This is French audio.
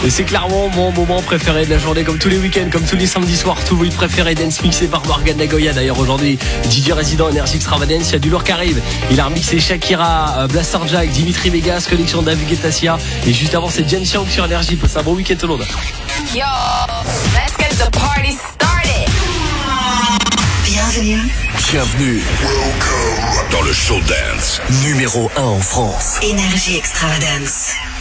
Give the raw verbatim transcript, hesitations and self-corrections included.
Et c'est clairement mon moment préféré de la journée, comme tous les week-ends, comme tous les samedis soirs, tous vos hits préférés dance mixés par Morgan Nagoya. D'ailleurs aujourd'hui, D J résident Energy Extravagance, il y a du lourd qui arrive. Il a remixé Shakira, Blaster Jack, Dimitri Vegas, collection David Guetta. Et juste avant, c'est James Young sur Energy. Passe un bon week-end tout le monde. Yo, let's get the party started. Bienvenue. Bienvenue dans le show dance numéro un en France. Energy Extravagance.